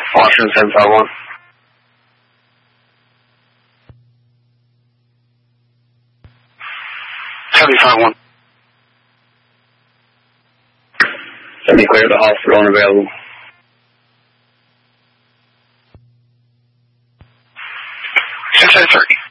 Washington 751. One. 70 clear the hospital unavailable. 630.